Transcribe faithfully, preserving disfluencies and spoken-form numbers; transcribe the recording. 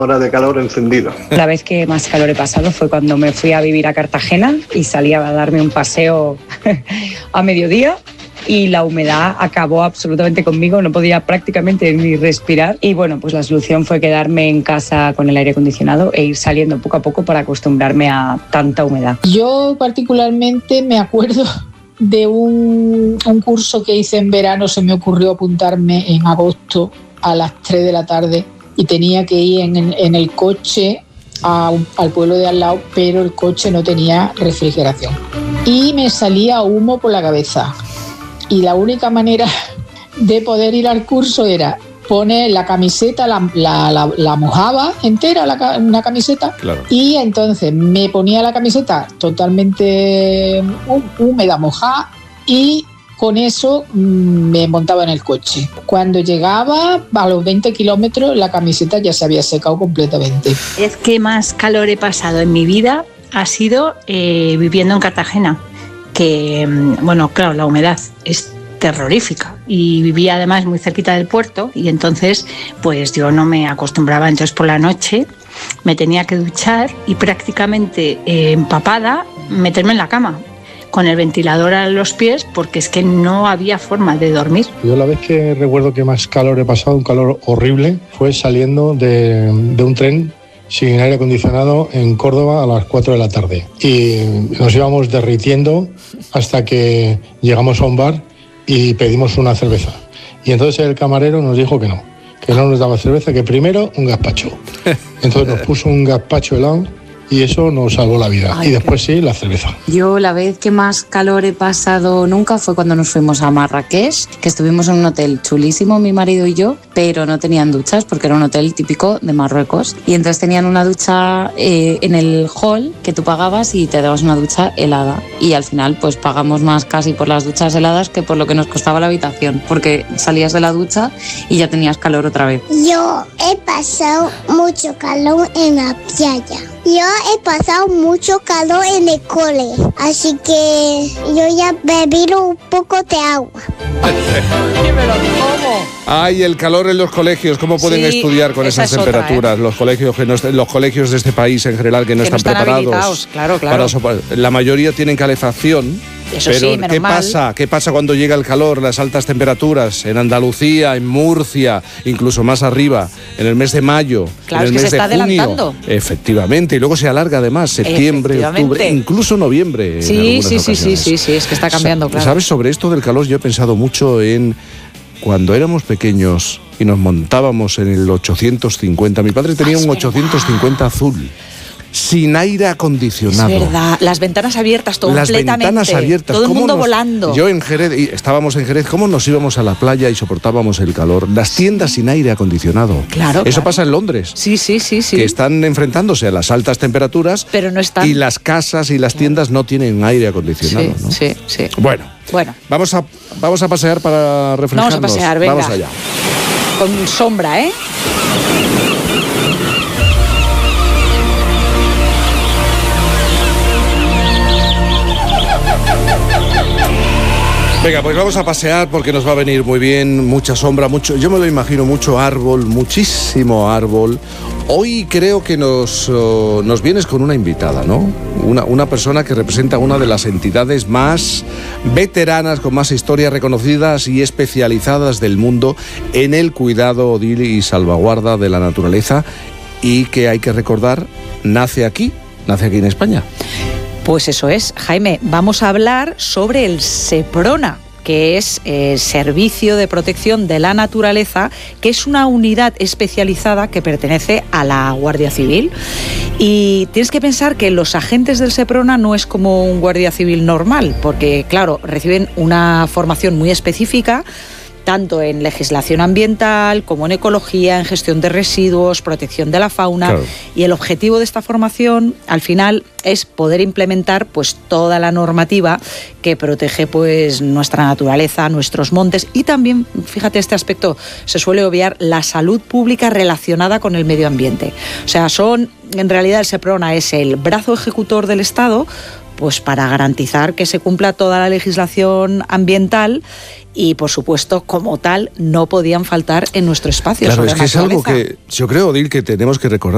hora de calor encendido. La vez que más calor he pasado fue cuando me fui a vivir a Cartagena y salí a darme un paseo a mediodía y la humedad acabó absolutamente conmigo, no podía prácticamente ni respirar y bueno, pues la solución fue quedarme en casa con el aire acondicionado e ir saliendo poco a poco para acostumbrarme a tanta humedad. Yo particularmente me acuerdo de un, un curso que hice en verano, se me ocurrió apuntarme en agosto a las tres de la tarde y tenía que ir en, en el coche a un, al pueblo de al lado, pero el coche no tenía refrigeración y me salía humo por la cabeza y la única manera de poder ir al curso era poner la camiseta, la, la, la, la mojaba entera, la, una camiseta, claro. Y entonces me ponía la camiseta totalmente húmeda, mojada y con eso me montaba en el coche. Cuando llegaba a los veinte kilómetros la camiseta ya se había secado completamente. Es que más calor he pasado en mi vida ha sido eh, viviendo en Cartagena, que bueno, claro, la humedad es terrorífica y vivía además muy cerquita del puerto y entonces pues yo no me acostumbraba, entonces por la noche me tenía que duchar y prácticamente eh, empapada meterme en la cama con el ventilador a los pies porque es que no había forma de dormir. Yo la vez que recuerdo que más calor he pasado, un calor horrible, fue saliendo de, de un tren sin aire acondicionado en Córdoba a las cuatro de la tarde y nos íbamos derritiendo hasta que llegamos a un bar y pedimos una cerveza y entonces el camarero nos dijo que no, que no nos daba cerveza, que primero un gazpacho. Entonces nos puso un gazpacho helado y eso nos salvó la vida. Ay, y después sí, la cerveza. Yo la vez que más calor he pasado nunca fue cuando nos fuimos a Marrakech, que estuvimos en un hotel chulísimo, mi marido y yo, pero no tenían duchas porque era un hotel típico de Marruecos. Y entonces tenían una ducha eh, en el hall que tú pagabas y te dabas una ducha helada. Y al final pues pagamos más casi por las duchas heladas que por lo que nos costaba la habitación, porque salías de la ducha y ya tenías calor otra vez. Yo he pasado mucho calor en la playa. Yo he pasado mucho calor en el cole, así que yo ya bebí un poco de agua. Dímelo, ¿cómo? Ay, el calor en los colegios, ¿cómo pueden Sí, estudiar con esa esas es temperaturas? otra, ¿eh? Los colegios que no, los colegios de este país en general que no Que no están, están preparados. habilitados, claro, claro. Para sopor- la mayoría tienen calefacción. Eso pero sí, menos ¿qué mal. pasa? ¿Qué pasa cuando llega el calor, las altas temperaturas en Andalucía, en Murcia, incluso más arriba, en el mes de mayo, Claro, en el es que mes se está de junio? adelantando. Efectivamente, y luego se alarga además septiembre, Efectivamente. octubre, incluso noviembre. en Sí, algunas sí, sí, sí, ocasiones. sí, sí, es que está cambiando, claro. ¿Sabes? Sobre esto del calor yo he pensado mucho en cuando éramos pequeños y nos montábamos en el ochocientos cincuenta. Mi padre tenía Ah, es un verdad. ochocientos cincuenta azul, sin aire acondicionado. Es verdad, las ventanas abiertas, todo Las completamente. ventanas abiertas. Todo el ¿Cómo mundo nos- volando. Yo en Jerez, y estábamos en Jerez, ¿cómo nos íbamos a la playa y soportábamos el calor? Las tiendas sin aire acondicionado. Claro, Eso claro. pasa en Londres. Sí, sí, sí, sí. Que están enfrentándose a las altas temperaturas. Pero no están. Y las casas y las tiendas no tienen aire acondicionado. Sí, ¿no? sí, sí. Bueno, Bueno, vamos a, vamos a pasear para refrescarnos. vamos a pasear, venga. Vamos allá. Con sombra, ¿eh? Venga, pues vamos a pasear porque nos va a venir muy bien, mucha sombra, mucho, yo me lo imagino, mucho árbol, muchísimo árbol. Hoy creo que nos, uh, nos vienes con una invitada, ¿no? Una, una persona que representa una de las entidades más veteranas, con más historias reconocidas y especializadas del mundo en el cuidado, Odil, y salvaguarda de la naturaleza, y que hay que recordar, nace aquí, nace aquí en España. Pues eso es, Jaime, vamos a hablar sobre el SEPRONA, que es el Servicio de Protección de la Naturaleza, que es una unidad especializada que pertenece a la Guardia Civil. Y tienes que pensar que los agentes del SEPRONA no es como un guardia civil normal, porque claro, reciben una formación muy específica, tanto en legislación ambiental como en ecología, en gestión de residuos, protección de la fauna. Claro. Y el objetivo de esta formación, al final, es poder implementar pues toda la normativa que protege pues nuestra naturaleza, nuestros montes, y también, fíjate, este aspecto se suele obviar, la salud pública relacionada con el medio ambiente. O sea, son, en realidad el SEPRONA es el brazo ejecutor del Estado, pues para garantizar que se cumpla toda la legislación ambiental. Y, por supuesto, como tal, no podían faltar en nuestro espacio. Claro, sobre es que es algo naturaleza. que yo creo, Odil, que tenemos que recordar.